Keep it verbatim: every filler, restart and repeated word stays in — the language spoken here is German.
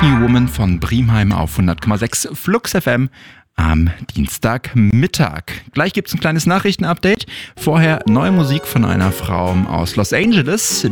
New Woman von Brimheim auf hundert Komma sechs Flux F M am Dienstagmittag. Gleich gibt es ein kleines Nachrichtenupdate. Vorher neue Musik von einer Frau aus Los Angeles.